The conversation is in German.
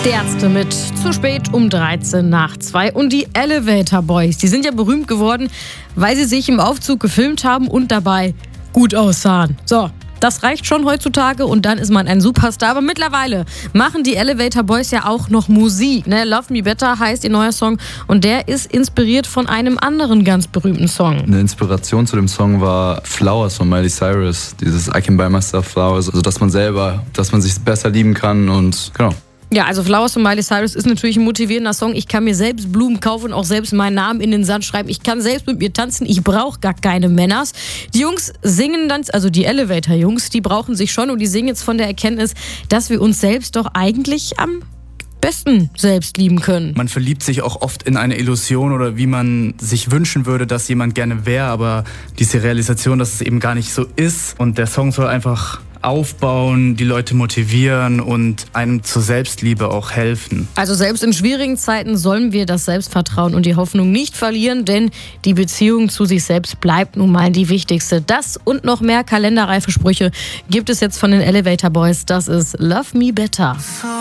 Die Ärzte mit zu spät um 13 nach 2 und die Elevator Boys. Die sind ja berühmt geworden, weil sie sich im Aufzug gefilmt haben und dabei gut aussahen. So, das reicht schon heutzutage und dann ist man ein Superstar. Aber mittlerweile machen die Elevator Boys ja auch noch Musik. Ne? Love Me Better heißt ihr neuer Song und der ist inspiriert von einem anderen ganz berühmten Song. Eine Inspiration zu dem Song war Flowers von Miley Cyrus. Dieses I can buy myself flowers. Also dass man sich besser lieben kann und genau. Ja, also Flowers von Miley Cyrus ist natürlich ein motivierender Song. Ich kann mir selbst Blumen kaufen und auch selbst meinen Namen in den Sand schreiben. Ich kann selbst mit mir tanzen. Ich brauche gar keine Männers. Die Jungs singen dann, also die Elevator-Jungs, die brauchen sich schon und die singen jetzt von der Erkenntnis, dass wir uns selbst doch eigentlich am besten selbst lieben können. Man verliebt sich auch oft in eine Illusion oder wie man sich wünschen würde, dass jemand gerne wäre, aber diese Realisation, dass es eben gar nicht so ist und der Song soll einfach aufbauen, die Leute motivieren und einem zur Selbstliebe auch helfen. Also selbst in schwierigen Zeiten sollen wir das Selbstvertrauen und die Hoffnung nicht verlieren, denn die Beziehung zu sich selbst bleibt nun mal die wichtigste. Das und noch mehr kalenderreife Sprüche gibt es jetzt von den Elevator Boys. Das ist Love Me Better.